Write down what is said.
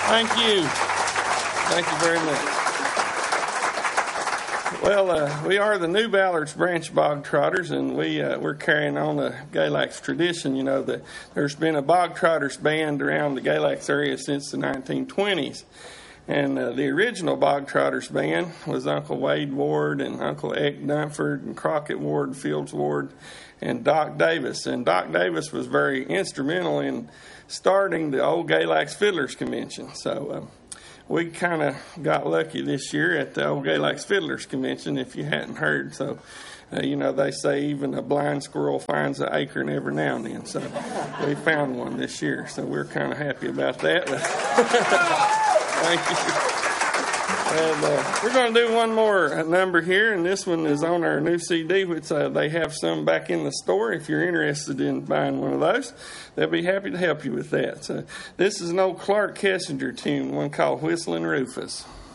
Thank you. Thank you very much. Well, we are the New Ballards Branch Bog Trotters, and we're carrying on the Galax tradition. You know, there's been a Bog Trotters band around the Galax area since the 1920s. And the original Bog Trotters band was Uncle Wade Ward and Uncle Eck Dunford and Crockett Ward, Fields Ward, and Doc Davis. And Doc Davis was very instrumental in starting the old Galax Fiddlers Convention. So we kind of got lucky this year at the old Galax Fiddlers Convention, if you hadn't heard. So, you know, they say even a blind squirrel finds an acorn every now and then. So we found one this year. So we're kind of happy about that. Thank you. And we're going to do one more number here, and this one is on our new CD, which they have some back in the store. If you're interested in buying one of those, they'll be happy to help you with that. So this is an old Clark Kessinger tune, one called Whistling Rufus.